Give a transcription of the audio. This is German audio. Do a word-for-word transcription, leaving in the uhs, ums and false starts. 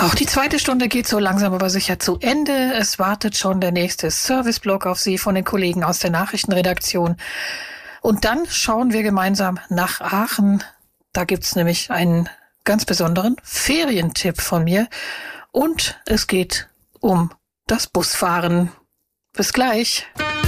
Auch die zweite Stunde geht so langsam aber sicher zu Ende. Es wartet schon der nächste Serviceblock auf Sie von den Kollegen aus der Nachrichtenredaktion. Und dann schauen wir gemeinsam nach Aachen. Da gibt's nämlich einen ganz besonderen Ferientipp von mir. Und es geht um das Busfahren. Bis gleich.